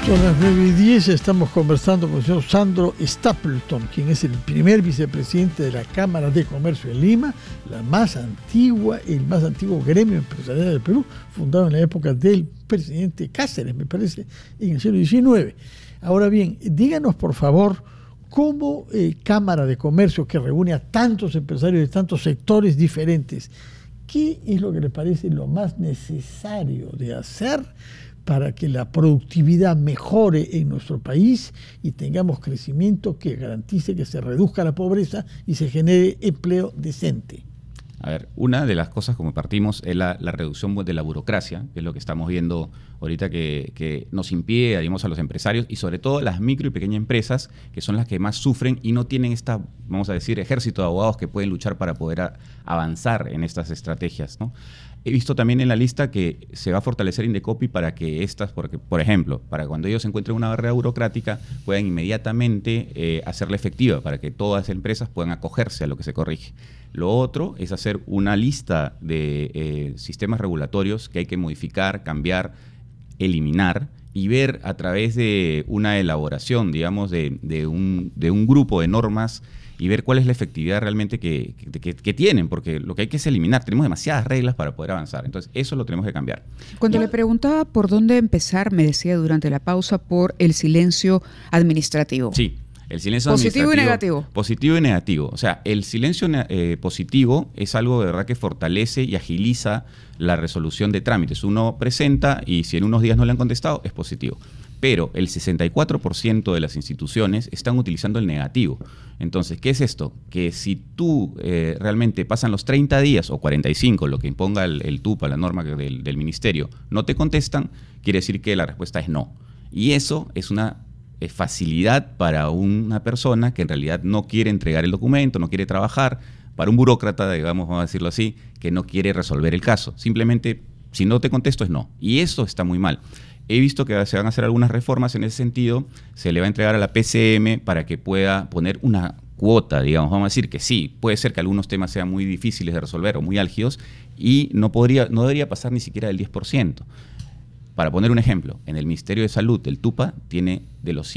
Son las 9:10, estamos conversando con el señor Sandro Stapleton, quien es el primer vicepresidente de la Cámara de Comercio de Lima, el más antiguo gremio empresarial del Perú, fundado en la época del presidente Cáceres, me parece, en el siglo XIX. Ahora bien, díganos por favor, cómo Cámara de Comercio, que reúne a tantos empresarios de tantos sectores diferentes, ¿qué es lo que le parece lo más necesario de hacer para que la productividad mejore en nuestro país y tengamos crecimiento que garantice que se reduzca la pobreza y se genere empleo decente? A ver, una de las cosas como partimos es la reducción de la burocracia, que es lo que estamos viendo ahorita que nos impide, digamos, a los empresarios y sobre todo las micro y pequeñas empresas, que son las que más sufren y no tienen vamos a decir, ejército de abogados que pueden luchar para poder avanzar en estas estrategias, ¿no? He visto también en la lista que se va a fortalecer Indecopi para que porque, por ejemplo, para cuando ellos encuentren una barrera burocrática, puedan inmediatamente hacerla efectiva para que todas las empresas puedan acogerse a lo que se corrige. Lo otro es hacer una lista de sistemas regulatorios que hay que modificar, cambiar, eliminar y ver a través de una elaboración, digamos, de un grupo de normas y ver cuál es la efectividad realmente que tienen, porque lo que hay que es eliminar. Tenemos demasiadas reglas para poder avanzar, entonces eso lo tenemos que cambiar. Cuando le preguntaba por dónde empezar, me decía durante la pausa por el silencio administrativo. Sí. El silencio positivo y negativo. Positivo y negativo. O sea, el silencio positivo es algo de verdad que fortalece y agiliza la resolución de trámites. Uno presenta y si en unos días no le han contestado, es positivo. Pero el 64% de las instituciones están utilizando el negativo. Entonces, ¿qué es esto? Que si tú realmente pasan los 30 días o 45, lo que imponga el TUPA, la norma del ministerio, no te contestan, quiere decir que la respuesta es no. Y eso es una facilidad para una persona que en realidad no quiere entregar el documento, no quiere trabajar, para un burócrata, digamos, vamos a decirlo así, que no quiere resolver el caso. Simplemente, si no te contesto, es no. Y eso está muy mal. He visto que se van a hacer algunas reformas en ese sentido. Se le va a entregar a la PCM para que pueda poner una cuota, digamos, vamos a decir que sí, puede ser que algunos temas sean muy difíciles de resolver o muy álgidos y no debería pasar ni siquiera del 10%. Para poner un ejemplo, en el Ministerio de Salud, el TUPA, tiene de los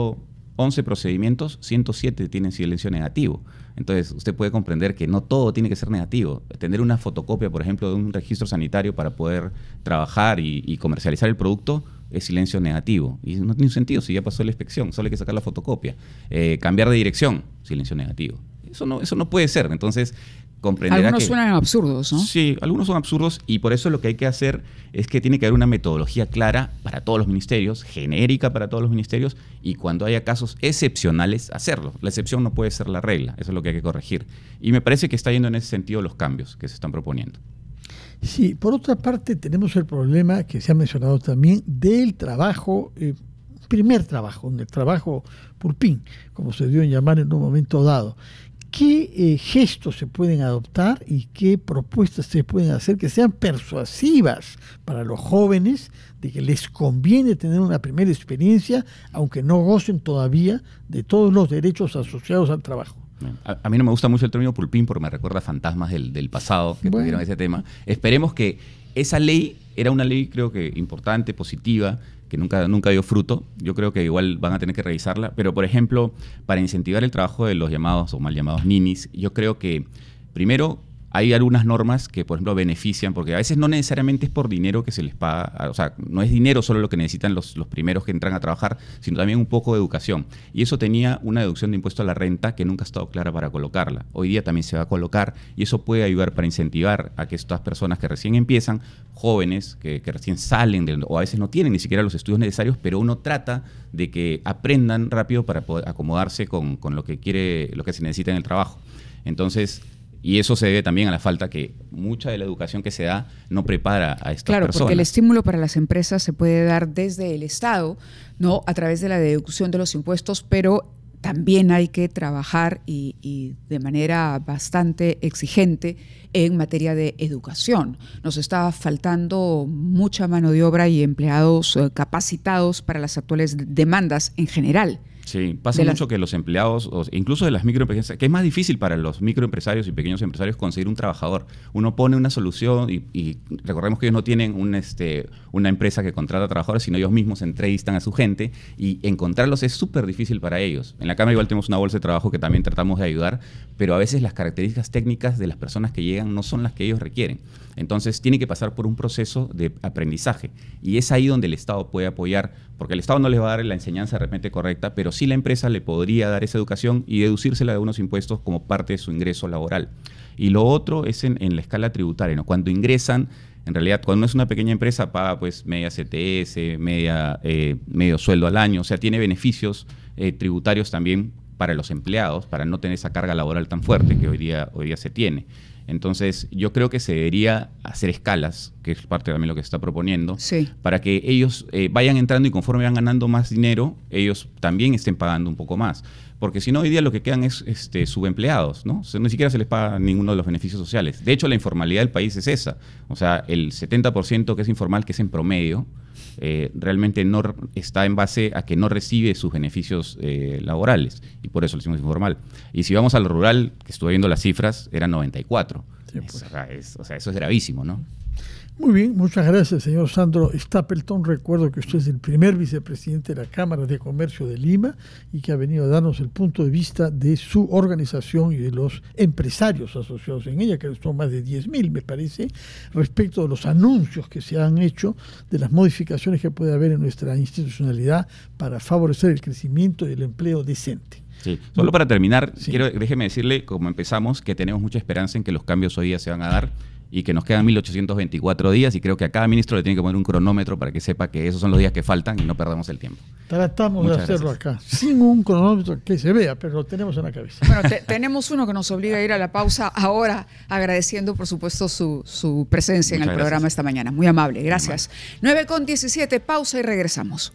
111 procedimientos, 107 tienen silencio negativo. Entonces, usted puede comprender que no todo tiene que ser negativo. Tener una fotocopia, por ejemplo, de un registro sanitario para poder trabajar y comercializar el producto es silencio negativo. Y no tiene sentido si ya pasó la inspección, solo hay que sacar la fotocopia. Cambiar de dirección, silencio negativo. Eso no puede ser. Entonces, comprenderá algunos suenan absurdos, ¿no? Sí, algunos son absurdos y por eso lo que hay que hacer es que tiene que haber una metodología clara para todos los ministerios, genérica para todos los ministerios y cuando haya casos excepcionales, hacerlo. La excepción no puede ser la regla, eso es lo que hay que corregir. Y me parece que está yendo en ese sentido los cambios que se están proponiendo. Sí, por otra parte tenemos el problema que se ha mencionado también del trabajo, primer trabajo, el trabajo pulpín, como se dio en llamar en un momento dado. ¿Qué gestos se pueden adoptar y qué propuestas se pueden hacer que sean persuasivas para los jóvenes de que les conviene tener una primera experiencia, aunque no gocen todavía de todos los derechos asociados al trabajo? A mí no me gusta mucho el término pulpín porque me recuerda a fantasmas del pasado que tuvieron ese tema. Esperemos que esa ley era una ley, creo que importante, positiva, que nunca dio fruto. Yo creo que igual van a tener que revisarla. Pero, por ejemplo, para incentivar el trabajo de los llamados o mal llamados ninis, yo creo que, primero, hay algunas normas que, por ejemplo, benefician, porque a veces no necesariamente es por dinero que se les paga, o sea, no es dinero solo lo que necesitan los primeros que entran a trabajar, sino también un poco de educación. Y eso tenía una deducción de impuesto a la renta que nunca ha estado clara para colocarla. Hoy día también se va a colocar y eso puede ayudar para incentivar a que estas personas que recién empiezan, jóvenes que recién salen o a veces no tienen ni siquiera los estudios necesarios, pero uno trata de que aprendan rápido para poder acomodarse con lo que se necesita en el trabajo. Entonces, y eso se debe también a la falta que mucha de la educación que se da no prepara a estas personas. Claro, porque el estímulo para las empresas se puede dar desde el Estado, ¿no? A través de la deducción de los impuestos, pero también hay que trabajar y de manera bastante exigente en materia de educación. Nos está faltando mucha mano de obra y empleados capacitados para las actuales demandas en general. Sí, pasa mucho que los empleados, incluso de las microempresas, que es más difícil para los microempresarios y pequeños empresarios conseguir un trabajador. Uno pone una solución y recordemos que ellos no tienen una empresa que contrata trabajadores, sino ellos mismos entrevistan a su gente y encontrarlos es súper difícil para ellos. En la Cámara igual tenemos una bolsa de trabajo que también tratamos de ayudar, pero a veces las características técnicas de las personas que llegan no son las que ellos requieren. Entonces tiene que pasar por un proceso de aprendizaje y es ahí donde el Estado puede apoyar, porque el Estado no les va a dar la enseñanza de repente correcta, pero sí la empresa le podría dar esa educación y deducírsela de unos impuestos como parte de su ingreso laboral. Y lo otro es en la escala tributaria, ¿no? Cuando ingresan, en realidad cuando es una pequeña empresa paga pues media CTS, medio sueldo al año, o sea, tiene beneficios tributarios también para los empleados, para no tener esa carga laboral tan fuerte que hoy día se tiene. Entonces, yo creo que se debería hacer escalas, que es parte también de lo que se está proponiendo, sí, para que ellos vayan entrando y conforme van ganando más dinero, ellos también estén pagando un poco más. Porque si no, hoy día lo que quedan es subempleados, ¿no? O sea, ni siquiera se les paga ninguno de los beneficios sociales. De hecho, la informalidad del país es esa. O sea, el 70% que es informal, que es en promedio, realmente no está en base a que no recibe sus beneficios laborales y por eso lo hicimos informal. Y si vamos al rural, que estuve viendo las cifras, eran 94. Sí, pues. O sea, eso es gravísimo, ¿no? Muy bien, muchas gracias, señor Sandro Stapleton. Recuerdo que usted es el primer vicepresidente de la Cámara de Comercio de Lima y que ha venido a darnos el punto de vista de su organización y de los empresarios asociados en ella, que son más de 10.000, me parece, respecto de los anuncios que se han hecho, de las modificaciones que puede haber en nuestra institucionalidad para favorecer el crecimiento y el empleo decente. Sí. Solo para terminar, sí, déjeme decirle, como empezamos, que tenemos mucha esperanza en que los cambios hoy día se van a dar y que nos quedan 1.824 días y creo que a cada ministro le tiene que poner un cronómetro para que sepa que esos son los días que faltan y no perdamos el tiempo. Tratamos de hacerlo acá, sin un cronómetro que se vea, pero lo tenemos en la cabeza. Bueno, tenemos uno que nos obliga a ir a la pausa ahora, agradeciendo por supuesto su presencia en el programa esta mañana. Muy amable, gracias. 9:17, pausa y regresamos.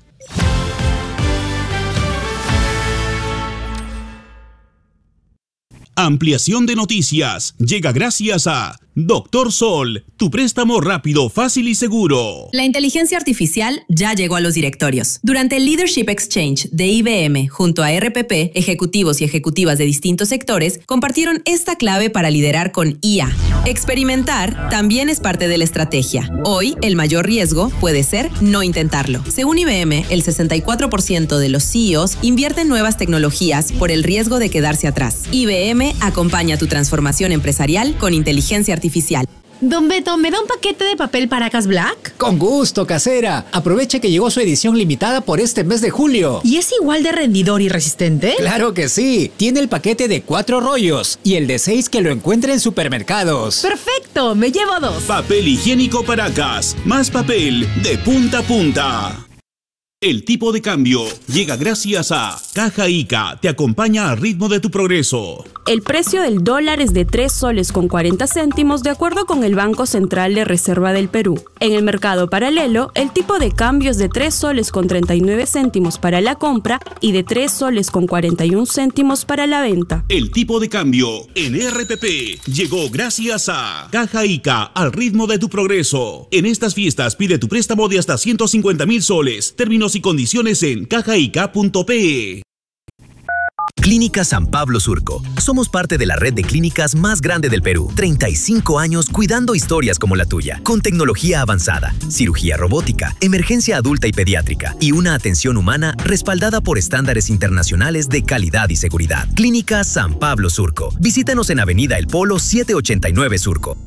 Ampliación de noticias llega gracias a Doctor Sol, tu préstamo rápido, fácil y seguro. La inteligencia artificial ya llegó a los directorios. Durante el Leadership Exchange de IBM junto a RPP, ejecutivos y ejecutivas de distintos sectores compartieron esta clave para liderar con IA. Experimentar también es parte de la estrategia. Hoy, el mayor riesgo puede ser no intentarlo. Según IBM, el 64% de los CEOs invierten en nuevas tecnologías por el riesgo de quedarse atrás. IBM acompaña tu transformación empresarial con inteligencia artificial. Don Beto, ¿me da un paquete de papel Paracas Black? Con gusto, casera. Aproveche que llegó su edición limitada por este mes de julio. ¿Y es igual de rendidor y resistente? ¡Claro que sí! Tiene el paquete de 4 rollos y el de 6 que lo encuentra en supermercados. ¡Perfecto! Me llevo 2. Papel higiénico Paracas. Más papel de punta a punta. El tipo de cambio llega gracias a Caja Ica, te acompaña al ritmo de tu progreso. El precio del dólar es de 3 soles con 40 céntimos de acuerdo con el Banco Central de Reserva del Perú. En el mercado paralelo, el tipo de cambio es de 3 soles con 39 céntimos para la compra y de 3 soles con 41 céntimos para la venta. El tipo de cambio en RPP llegó gracias a Caja Ica, al ritmo de tu progreso. En estas fiestas pide tu préstamo de hasta 150,000 soles. Términos y condiciones en cajaica.pe. Clínica San Pablo Surco. Somos parte de la red de clínicas más grande del Perú. 35 años cuidando historias como la tuya, con tecnología avanzada, cirugía robótica, emergencia adulta y pediátrica y una atención humana respaldada por estándares internacionales de calidad y seguridad. Clínica San Pablo Surco. Visítanos en Avenida El Polo 789 Surco.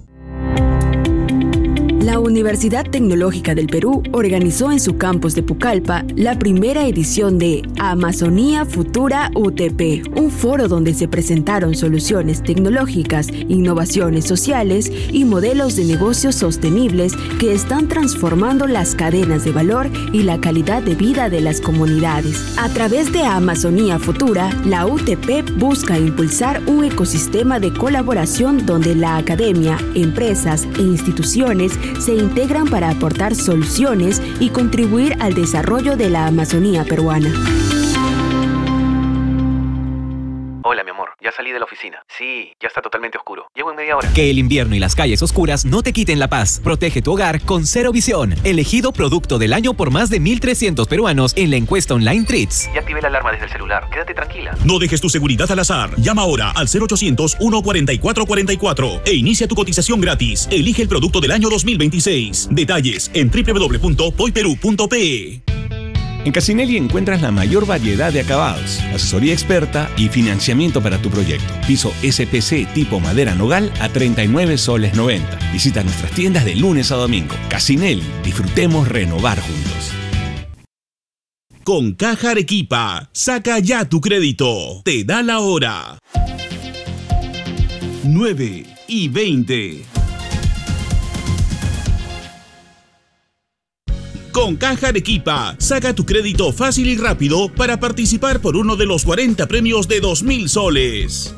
La Universidad Tecnológica del Perú organizó en su campus de Pucallpa la primera edición de Amazonía Futura UTP, un foro donde se presentaron soluciones tecnológicas, innovaciones sociales y modelos de negocios sostenibles que están transformando las cadenas de valor y la calidad de vida de las comunidades. A través de Amazonía Futura, la UTP busca impulsar un ecosistema de colaboración donde la academia, empresas e instituciones se integran para aportar soluciones y contribuir al desarrollo de la Amazonía peruana. Hola, mi amor. Ya salí de la oficina. Sí, ya está totalmente oscuro. Llego en media hora. Que el invierno y las calles oscuras no te quiten la paz. Protege tu hogar con Cero Visión. Elegido producto del año por más de 1.300 peruanos en la encuesta online Treats. Ya activé la alarma desde el celular. Quédate tranquila. No dejes tu seguridad al azar. Llama ahora al 0800-144-44 e inicia tu cotización gratis. Elige el producto del año 2026. Detalles en www.poyperú.pe. En Casinelli encuentras la mayor variedad de acabados, asesoría experta y financiamiento para tu proyecto. Piso SPC tipo madera nogal a 39 soles 90. Visita nuestras tiendas de lunes a domingo. Casinelli, disfrutemos renovar juntos. Con Caja Arequipa, saca ya tu crédito. Te da la hora. 9:20. Con Caja Arequipa, saca tu crédito fácil y rápido para participar por uno de los 40 premios de 2.000 soles.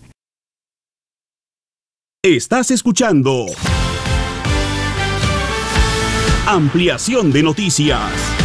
Estás escuchando Ampliación de Noticias.